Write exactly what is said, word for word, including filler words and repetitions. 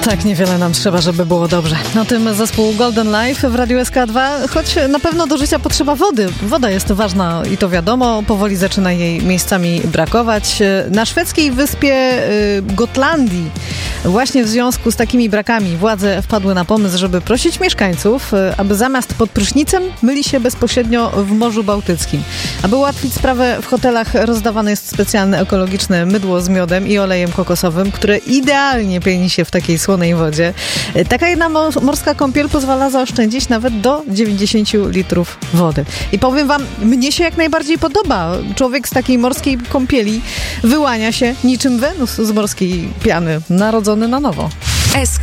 Tak, niewiele nam trzeba, żeby było dobrze. Na tym zespół Golden Life w Radiu S K dwa, choć na pewno do życia potrzeba wody. Woda jest ważna i to wiadomo, powoli zaczyna jej miejscami brakować. Na szwedzkiej wyspie Gotlandii właśnie w związku z takimi brakami władze wpadły na pomysł, żeby prosić mieszkańców, aby zamiast pod prysznicem myli się bezpośrednio w Morzu Bałtyckim. Aby ułatwić sprawę, w hotelach rozdawane jest specjalne ekologiczne mydło z miodem i olejem kokosowym, które idealnie pieni się w takiej słonej wodzie. Taka jedna morska kąpiel pozwala zaoszczędzić nawet do dziewięćdziesiąt litrów wody. I powiem wam, mnie się jak najbardziej podoba. Człowiek z takiej morskiej kąpieli wyłania się niczym Wenus z morskiej piany, narodzony na nowo. S